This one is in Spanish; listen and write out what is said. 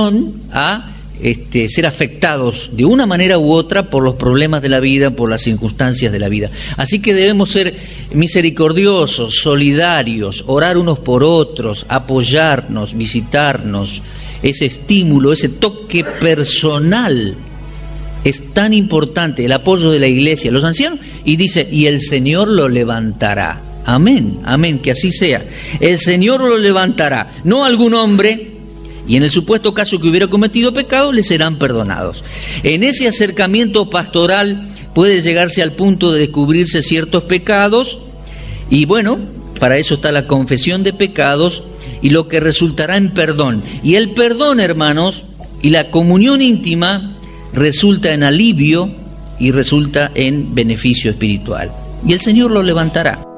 razón a ser afectados de una manera u otra por los problemas de la vida, por las circunstancias de la vida. Así que debemos ser misericordiosos, solidarios, orar unos por otros, apoyarnos, visitarnos. Ese estímulo, ese toque personal es tan importante, el apoyo de la iglesia, los ancianos, y dice, y el Señor lo levantará. Amén, amén, que así sea. El Señor lo levantará, no algún hombre, y en el supuesto caso que hubiera cometido pecado, le serán perdonados. En ese acercamiento pastoral puede llegarse al punto de descubrirse ciertos pecados, y bueno, para eso está la confesión de pecados, y lo que resultará en perdón. Y el perdón, hermanos, y la comunión íntima resulta en alivio y resulta en beneficio espiritual. Y el Señor lo levantará.